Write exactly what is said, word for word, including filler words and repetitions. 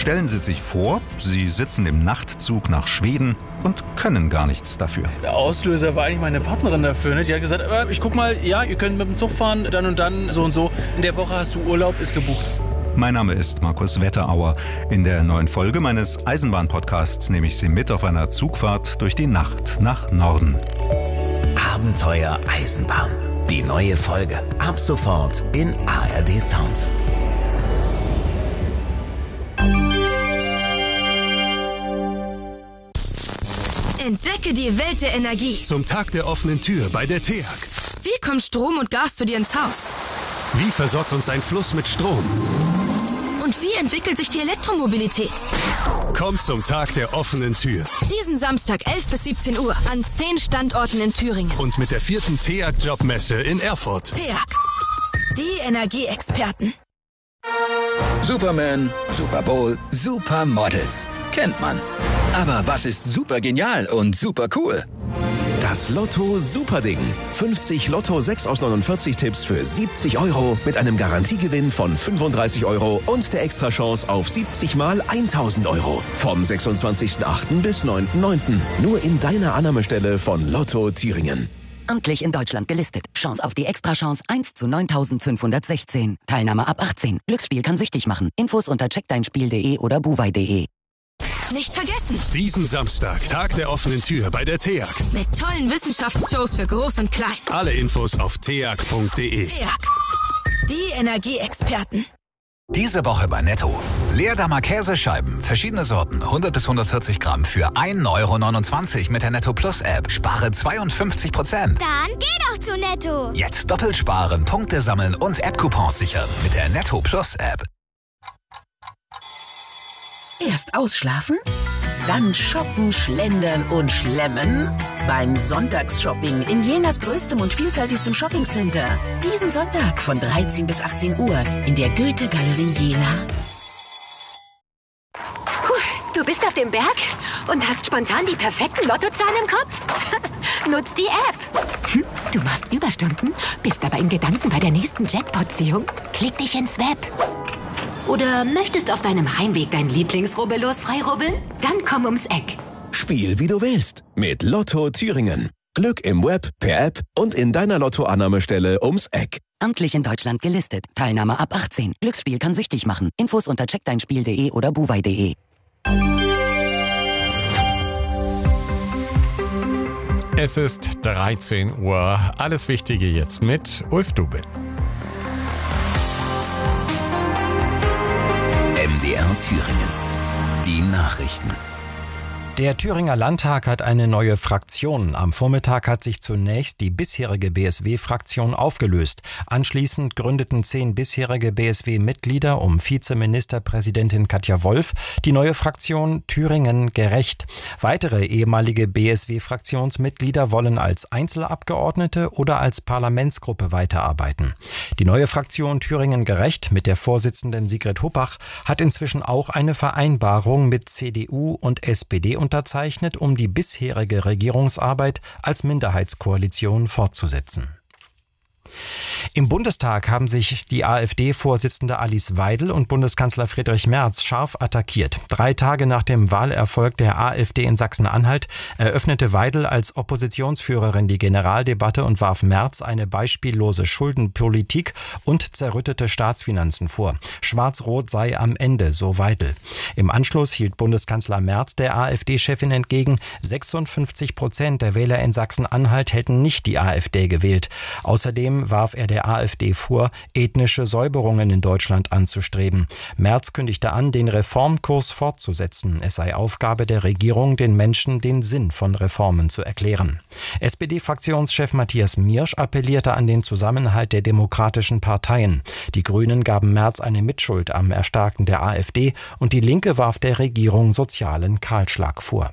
Stellen Sie sich vor, Sie sitzen im Nachtzug nach Schweden und können gar nichts dafür. Der Auslöser war eigentlich meine Partnerin dafür. Ne? Die hat gesagt, äh, ich guck mal, ja, ihr könnt mit dem Zug fahren, dann und dann, so und so. In der Woche hast du Urlaub, ist gebucht. Mein Name ist Markus Wetterauer. In der neuen Folge meines Eisenbahn-Podcasts nehme ich Sie mit auf einer Zugfahrt durch die Nacht nach Norden. Abenteuer Eisenbahn. Die neue Folge. Ab sofort in A R D Sounds. Entdecke die Welt der Energie. Zum Tag der offenen Tür bei der T E A G. Wie kommt Strom und Gas zu dir ins Haus? Wie versorgt uns ein Fluss mit Strom? Und wie entwickelt sich die Elektromobilität? Kommt zum Tag der offenen Tür. Diesen Samstag elf bis siebzehn Uhr an zehn Standorten in Thüringen. Und mit der vierten T E A G-Jobmesse in Erfurt. T E A G. Die Energieexperten. Superman, Super Bowl, Supermodels. Kennt man. Aber was ist super genial und super cool? Das Lotto Superding. fünfzig Lotto sechs aus neunundvierzig Tipps für siebzig Euro mit einem Garantiegewinn von fünfunddreißig Euro und der Extrachance auf siebzig mal tausend Euro. Vom sechsundzwanzigsten achten bis neunten neunten Nur in deiner Annahmestelle von Lotto Thüringen. Amtlich in Deutschland gelistet. Chance auf die Extrachance eins zu neuntausendfünfhundertsechzehn. Teilnahme ab achtzehn. Glücksspiel kann süchtig machen. Infos unter checkdeinspiel punkt de oder buwei punkt de. Nicht vergessen! Diesen Samstag, Tag der offenen Tür bei der T E A G. Mit tollen Wissenschaftsshows für Groß und Klein. Alle Infos auf t e a g punkt de. T E A G. Die Energieexperten. Diese Woche bei Netto. Leerdammer Käsescheiben, verschiedene Sorten, hundert bis hundertvierzig Gramm für ein Euro neunundzwanzig mit der Netto Plus App. Spare zweiundfünfzig Prozent. Dann geh doch zu Netto. Jetzt doppelt sparen, Punkte sammeln und App-Coupons sichern mit der Netto Plus App. Erst ausschlafen, dann shoppen, schlendern und schlemmen. Beim Sonntagsshopping in Jenas größtem und vielfältigstem Shoppingcenter. Diesen Sonntag von dreizehn bis achtzehn Uhr in der Goethe-Galerie Jena. Puh, du bist auf dem Berg und hast spontan die perfekten Lottozahlen im Kopf? Nutz die App. Hm, du machst Überstunden, bist aber in Gedanken bei der nächsten Jackpot-Ziehung? Klick dich ins Web. Oder möchtest auf deinem Heimweg dein Lieblingsrubbellos freirubbeln? Dann komm ums Eck. Spiel wie du willst mit Lotto Thüringen. Glück im Web, per App und in deiner Lotto-Annahmestelle ums Eck. Amtlich in Deutschland gelistet. Teilnahme ab achtzehn. Glücksspiel kann süchtig machen. Infos unter checkdeinspiel punkt de oder buwei punkt de. Es ist dreizehn Uhr. Alles Wichtige jetzt mit Ulf Dubel. M D R Thüringen. Die Nachrichten. Der Thüringer Landtag hat eine neue Fraktion. Am Vormittag hat sich zunächst die bisherige B S W-Fraktion aufgelöst. Anschließend gründeten zehn bisherige B S W-Mitglieder um Vizeministerpräsidentin Katja Wolf die neue Fraktion Thüringen gerecht. Weitere ehemalige B S W-Fraktionsmitglieder wollen als Einzelabgeordnete oder als Parlamentsgruppe weiterarbeiten. Die neue Fraktion Thüringen gerecht mit der Vorsitzenden Sigrid Huppach hat inzwischen auch eine Vereinbarung mit C D U und S P D unterzeichnet, um die bisherige Regierungsarbeit als Minderheitskoalition fortzusetzen. Im Bundestag haben sich die AfD-Vorsitzende Alice Weidel und Bundeskanzler Friedrich Merz scharf attackiert. Drei Tage nach dem Wahlerfolg der AfD in Sachsen-Anhalt eröffnete Weidel als Oppositionsführerin die Generaldebatte und warf Merz eine beispiellose Schuldenpolitik und zerrüttete Staatsfinanzen vor. Schwarz-Rot sei am Ende, so Weidel. Im Anschluss hielt Bundeskanzler Merz der AfD-Chefin entgegen, sechsundfünfzig Prozent der Wähler in Sachsen-Anhalt hätten nicht die AfD gewählt. Außerdem warf er der AfD vor, ethnische Säuberungen in Deutschland anzustreben. Merz kündigte an, den Reformkurs fortzusetzen. Es sei Aufgabe der Regierung, den Menschen den Sinn von Reformen zu erklären. S P D-Fraktionschef Matthias Miersch appellierte an den Zusammenhalt der demokratischen Parteien. Die Grünen gaben Merz eine Mitschuld am Erstarken der AfD und die Linke warf der Regierung sozialen Kahlschlag vor.